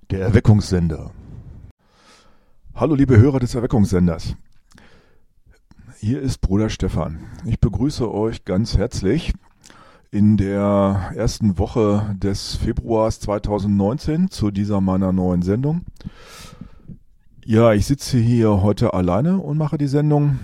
Der Erweckungssender. Hallo liebe Hörer des Erweckungssenders. Hier ist Bruder Stefan. Ich begrüße euch ganz herzlich in der ersten Woche des Februars 2019 zu dieser meiner neuen Sendung. Ja, ich sitze hier heute alleine und mache die Sendung.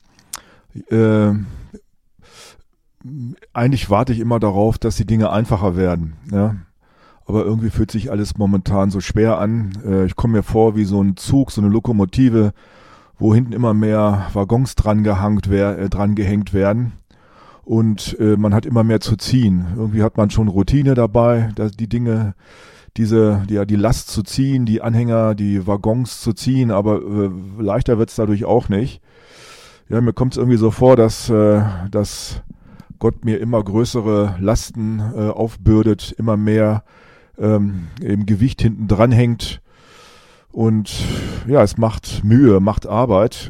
Eigentlich warte ich immer darauf, dass die Dinge einfacher werden, ja. Aber irgendwie fühlt sich alles momentan so schwer an. Ich komme mir vor wie so ein Zug, so eine Lokomotive, wo hinten immer mehr Waggons dran gehängt werden. Und man hat immer mehr zu ziehen. Irgendwie hat man schon Routine dabei, die Dinge, die Last zu ziehen, die Anhänger, die Waggons zu ziehen, aber leichter wird's dadurch auch nicht. Ja, mir kommt es irgendwie so vor, dass Gott mir immer größere Lasten aufbürdet, immer mehr eben Gewicht hinten dran hängt und ja, es macht Mühe, macht Arbeit,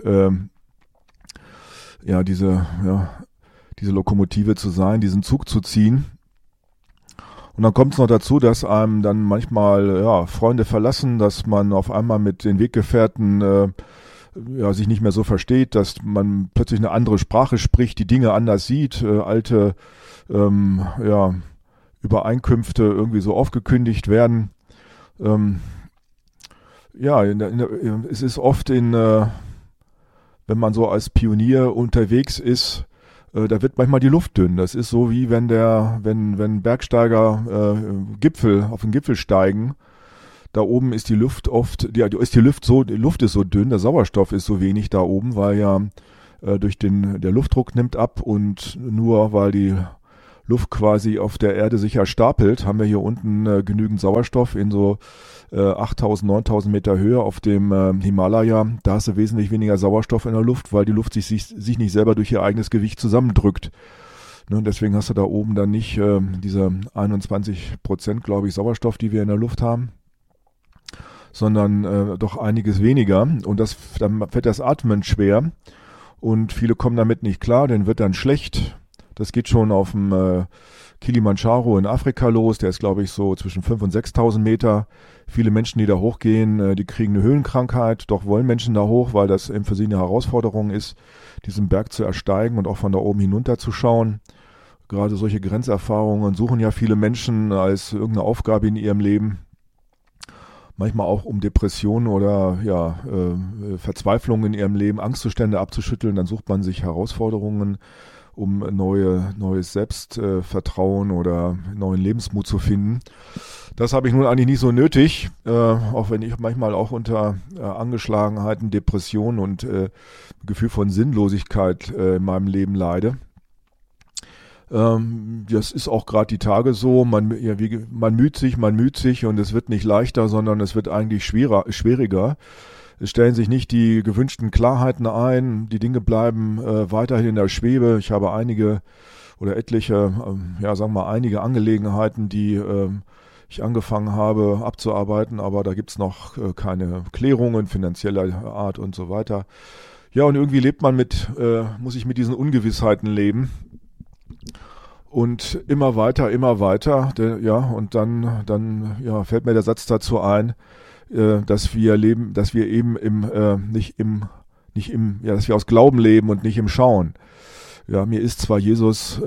diese Lokomotive zu sein, diesen Zug zu ziehen. Und dann kommt es noch dazu, dass einem dann manchmal Freunde verlassen, dass man auf einmal mit den Weggefährten sich nicht mehr so versteht, dass man plötzlich eine andere Sprache spricht, die Dinge anders sieht, alte Übereinkünfte irgendwie so aufgekündigt werden. Es ist oft wenn man so als Pionier unterwegs ist, da wird manchmal die Luft dünn. Das ist so wie wenn Bergsteiger auf den Gipfel steigen. Da oben ist die Luft die Luft ist so dünn, der Sauerstoff ist so wenig da oben, weil der Luftdruck nimmt ab und nur weil die Luft quasi auf der Erde sich stapelt, haben wir hier unten genügend Sauerstoff in so 8.000, 9.000 Meter Höhe auf dem Himalaya. Da hast du wesentlich weniger Sauerstoff in der Luft, weil die Luft sich nicht selber durch ihr eigenes Gewicht zusammendrückt. Ne, deswegen hast du da oben dann nicht diese 21%, glaube ich, Sauerstoff, die wir in der Luft haben, sondern doch einiges weniger. Und dann wird das Atmen schwer und viele kommen damit nicht klar, denen wird dann schlecht. Das geht schon auf dem Kilimanjaro in Afrika los. Der ist, glaube ich, so zwischen 5.000 und 6.000 Meter. Viele Menschen, die da hochgehen, die kriegen eine Höhenkrankheit. Doch wollen Menschen da hoch, weil das eben für sie eine Herausforderung ist, diesen Berg zu ersteigen und auch von da oben hinunter zu schauen. Gerade solche Grenzerfahrungen suchen ja viele Menschen als irgendeine Aufgabe in ihrem Leben. Manchmal auch um Depressionen oder Verzweiflungen in ihrem Leben, Angstzustände abzuschütteln. Dann sucht man sich Herausforderungen, um neues Selbstvertrauen oder neuen Lebensmut zu finden. Das habe ich nun eigentlich nicht so nötig, auch wenn ich manchmal auch unter Angeschlagenheiten, Depressionen und Gefühl von Sinnlosigkeit in meinem Leben leide. Das ist auch gerade die Tage so, man müht sich und es wird nicht leichter, sondern es wird eigentlich schwieriger. Es stellen sich nicht die gewünschten Klarheiten ein, die Dinge bleiben weiterhin in der Schwebe. Ich habe einige Angelegenheiten, die ich angefangen habe abzuarbeiten, aber da gibt's noch keine Klärungen finanzieller Art und so weiter. Ja, und irgendwie muss ich mit diesen Ungewissheiten leben. Und immer weiter, und dann fällt mir der Satz dazu ein, dass wir eben dass wir aus Glauben leben und nicht im Schauen. Ja, mir ist zwar Jesus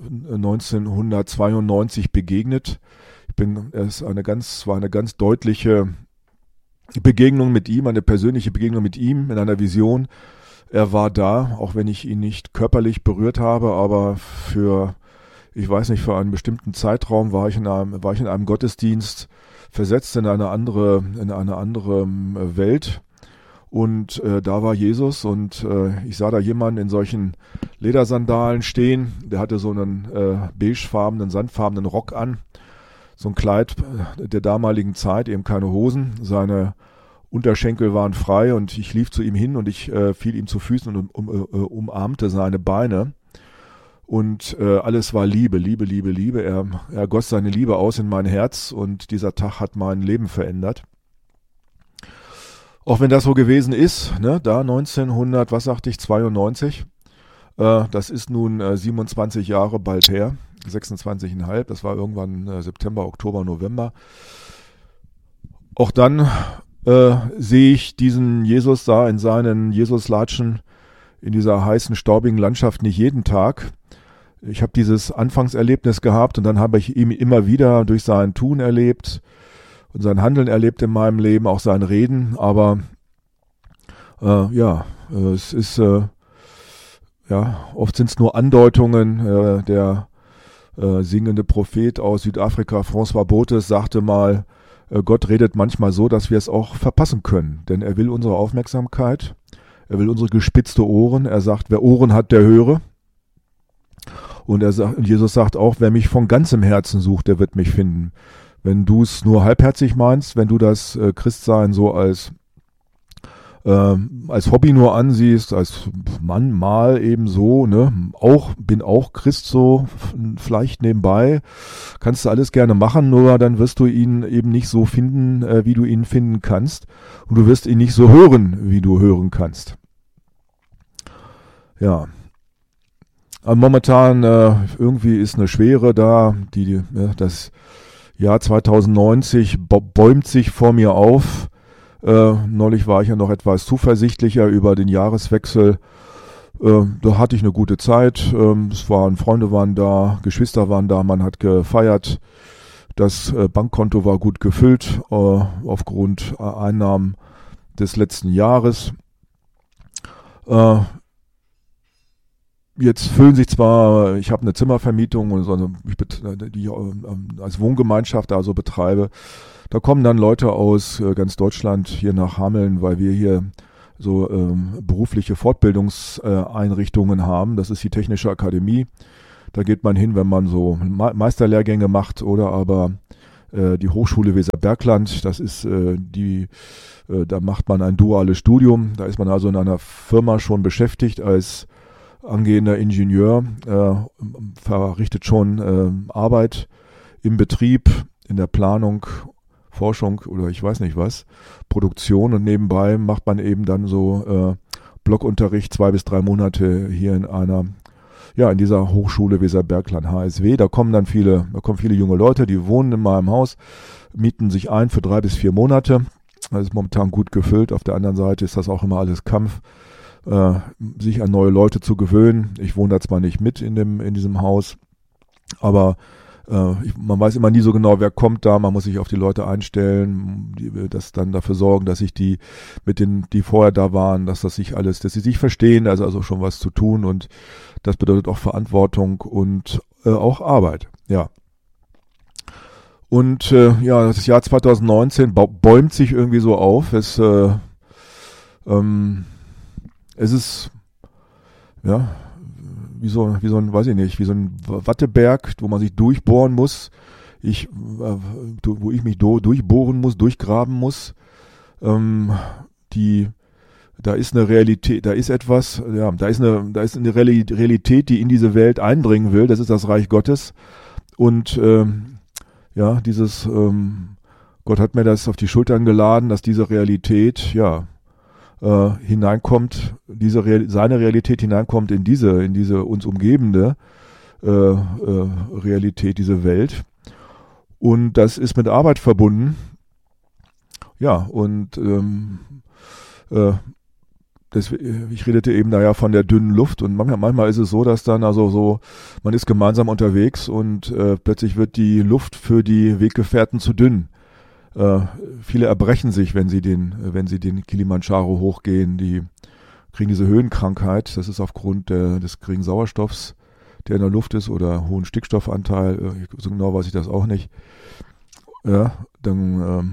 1992 begegnet. Es war eine ganz deutliche Begegnung mit ihm, eine persönliche Begegnung mit ihm in einer Vision. Er war da, auch wenn ich ihn nicht körperlich berührt habe, aber für einen bestimmten Zeitraum war ich in einem Gottesdienst versetzt in eine andere Welt. Und da war Jesus und ich sah da jemanden in solchen Ledersandalen stehen. Der hatte so einen beigefarbenen, sandfarbenen Rock an. So ein Kleid der damaligen Zeit, eben keine Hosen. Seine Unterschenkel waren frei und ich lief zu ihm hin und ich fiel ihm zu Füßen und umarmte seine Beine. Und alles war Liebe. Er goss seine Liebe aus in mein Herz und dieser Tag hat mein Leben verändert. Auch wenn das so gewesen ist, ne, da 92, das ist nun 27 Jahre bald her, 26,5, das war irgendwann September, Oktober, November. auch dann sehe ich diesen Jesus da in seinen Jesuslatschen in dieser heißen, staubigen Landschaft nicht jeden Tag. Ich habe dieses Anfangserlebnis gehabt und dann habe ich ihn immer wieder durch sein Tun erlebt und sein Handeln erlebt in meinem Leben, auch sein Reden. Aber es ist oft sind es nur Andeutungen. Der singende Prophet aus Südafrika, François Bothes, sagte mal, Gott redet manchmal so, dass wir es auch verpassen können, denn er will unsere Aufmerksamkeit, er will unsere gespitzte Ohren. Er sagt, wer Ohren hat, der höre. Und Jesus sagt auch, wer mich von ganzem Herzen sucht, der wird mich finden. Wenn du es nur halbherzig meinst, wenn du das Christsein so als Hobby nur ansiehst, als Mann mal eben so, ne, bin auch Christ so, vielleicht nebenbei, kannst du alles gerne machen, nur dann wirst du ihn eben nicht so finden, wie du ihn finden kannst, und du wirst ihn nicht so hören, wie du hören kannst. Ja. Aber momentan irgendwie ist eine Schwere da, das Jahr 2090 bäumt sich vor mir auf. Neulich war ich ja noch etwas zuversichtlicher über den Jahreswechsel. Da hatte ich eine gute Zeit. Freunde waren da, Geschwister waren da, man hat gefeiert. Das Bankkonto war gut gefüllt aufgrund Einnahmen des letzten Jahres. Jetzt füllen sich zwar, ich habe eine Zimmervermietung und so, die ich als Wohngemeinschaft also betreibe. Da kommen dann Leute aus ganz Deutschland hier nach Hameln, weil wir hier so berufliche Fortbildungseinrichtungen haben. Das ist die Technische Akademie. Da geht man hin, wenn man so Meisterlehrgänge macht, oder aber die Hochschule Weserbergland. Das ist da macht man ein duales Studium. Da ist man also in einer Firma schon beschäftigt als angehender Ingenieur, verrichtet schon Arbeit im Betrieb, in der Planung, Forschung oder ich weiß nicht was, Produktion, und nebenbei macht man eben dann so Blockunterricht 2 bis 3 Monate hier in dieser Hochschule Weserbergland HSW. Da kommen viele junge Leute, die wohnen in meinem Haus, mieten sich ein für 3 bis 4 Monate. Das ist momentan gut gefüllt. Auf der anderen Seite ist das auch immer alles Kampf, sich an neue Leute zu gewöhnen. Ich wohne da zwar nicht mit in diesem Haus, aber man weiß immer nie so genau, wer kommt da. Man muss sich auf die Leute einstellen, das dann dafür sorgen, dass sich die vorher da waren, dass sie sich verstehen, also schon was zu tun, und das bedeutet auch Verantwortung und auch Arbeit, ja. Und das Jahr 2019 bäumt sich irgendwie so auf. Es ist wie so ein, weiß ich nicht, wie so ein Watteberg, wo man sich durchbohren muss. Wo ich mich durchbohren muss, durchgraben muss. Da ist eine Realität, da ist etwas, ja, da ist eine Realität, die in diese Welt eindringen will. Das ist das Reich Gottes. Und Gott hat mir das auf die Schultern geladen, dass diese Realität, hineinkommt, seine Realität hineinkommt in diese uns umgebende Realität, diese Welt. Und das ist mit Arbeit verbunden. Ja, und ich redete eben da ja von der dünnen Luft, und manchmal ist es so, dass dann man ist gemeinsam unterwegs und plötzlich wird die Luft für die Weggefährten zu dünn. Viele erbrechen sich, wenn sie den Kilimanjaro hochgehen. Die kriegen diese Höhenkrankheit. Das ist aufgrund des geringen Sauerstoffs, der in der Luft ist, oder hohen Stickstoffanteil. So genau weiß ich das auch nicht. Ja, dann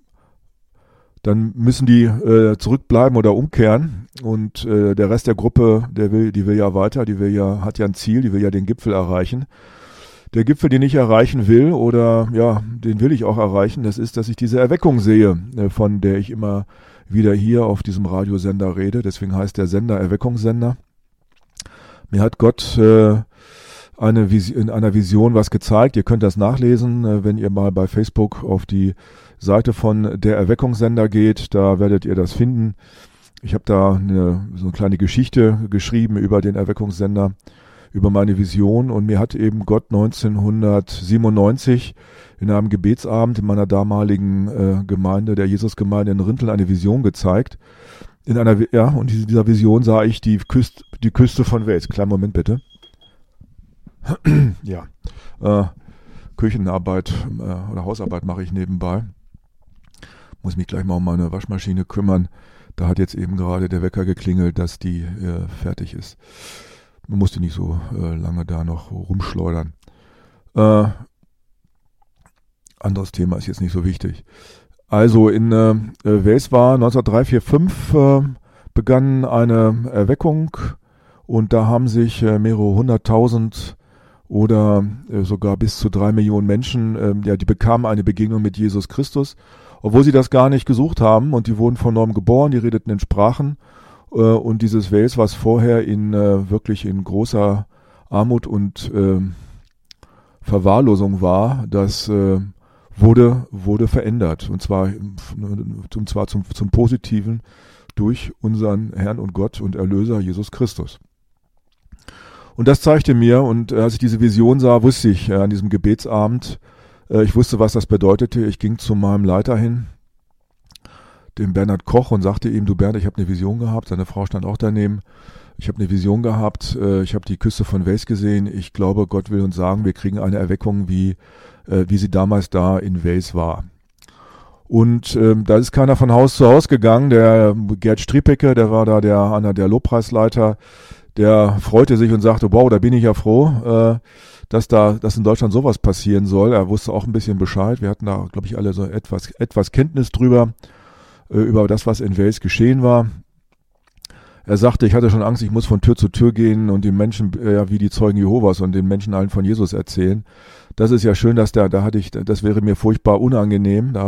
müssen die zurückbleiben oder umkehren, und der Rest der Gruppe, die will ja weiter, hat ja ein Ziel, die will ja den Gipfel erreichen. Der Gipfel, den ich erreichen will, den will ich auch erreichen, das ist, dass ich diese Erweckung sehe, von der ich immer wieder hier auf diesem Radiosender rede. Deswegen heißt der Sender Erweckungssender. Mir hat Gott in einer Vision was gezeigt. Ihr könnt das nachlesen, wenn ihr mal bei Facebook auf die Seite von der Erweckungssender geht. Da werdet ihr das finden. Ich habe da so eine kleine Geschichte geschrieben über den Erweckungssender, über meine Vision, und mir hat eben Gott 1997 in einem Gebetsabend in meiner damaligen Gemeinde, der Jesusgemeinde in Rinteln, eine Vision gezeigt. Und in dieser Vision sah ich die Küste von Wels. Kleinen Moment bitte. Ja, Küchenarbeit oder Hausarbeit mache ich nebenbei. Muss mich gleich mal um meine Waschmaschine kümmern. Da hat jetzt eben gerade der Wecker geklingelt, dass die fertig ist. Man musste nicht so lange da noch rumschleudern. Anderes Thema ist jetzt nicht so wichtig. Also in Wels war 1945 begann eine Erweckung und da haben sich mehrere hunderttausend oder sogar bis zu 3 Millionen Menschen, die bekamen eine Begegnung mit Jesus Christus, obwohl sie das gar nicht gesucht haben, und die wurden von neuem geboren, die redeten in Sprachen, und dieses Wales, was vorher wirklich in großer Armut und Verwahrlosung war, das wurde verändert, und zwar zum Positiven durch unseren Herrn und Gott und Erlöser Jesus Christus. Und das zeigte mir, und als ich diese Vision sah, wusste ich an diesem Gebetsabend, ich wusste, was das bedeutete. Ich ging zu meinem Leiter hin, dem Bernhard Koch, und sagte ihm: Du Bernd, ich habe eine Vision gehabt. Seine Frau stand auch daneben. Ich habe eine Vision gehabt, ich habe die Küste von Wels gesehen. Ich glaube, Gott will uns sagen, wir kriegen eine Erweckung, wie sie damals da in Wels war. Und da ist keiner von Haus zu Haus gegangen. Der Gerd Striepecke, der war da einer der Lobpreisleiter, der freute sich und sagte: Wow, da bin ich ja froh, dass in Deutschland sowas passieren soll. Er wusste auch ein bisschen Bescheid. Wir hatten da, glaube ich, alle so etwas Kenntnis drüber, über das, was in Wels geschehen war. Er sagte, ich hatte schon Angst, ich muss von Tür zu Tür gehen und den Menschen, wie die Zeugen Jehovas, und den Menschen allen von Jesus erzählen. Das ist ja schön, das wäre mir furchtbar unangenehm. Da